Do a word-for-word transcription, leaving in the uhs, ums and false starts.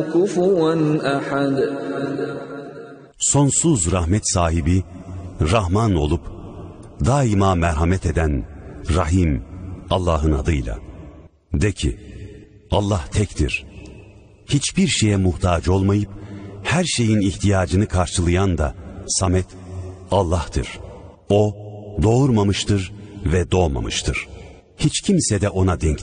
كفوا أحد. Sonsuz rahmet sahibi, Rahman olup, daima merhamet eden, Rahim, Allah'ın adıyla. De ki, Allah tektir. Hiçbir şeye muhtaç olmayıp, her şeyin ihtiyacını karşılayan da, Samet, Allah'tır. O, doğurmamıştır ve doğmamıştır. Hiç kimse de ona denk